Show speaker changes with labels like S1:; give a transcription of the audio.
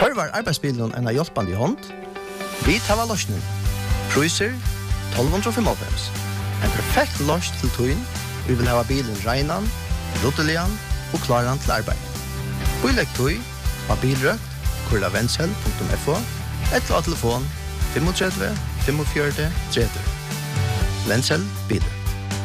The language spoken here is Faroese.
S1: Tørvar arbeidsbilen en hjelpande hånd. Vi tar løsning. Priser 1295. En perfekt løsning til tøyen. Vi vil ha bilen regnan, ruttelian og klaran til arbeid. Bilegg tøy av bilrøkt, kurlavensel.fo, eller av telefon 35 45 30. Vensel bilen.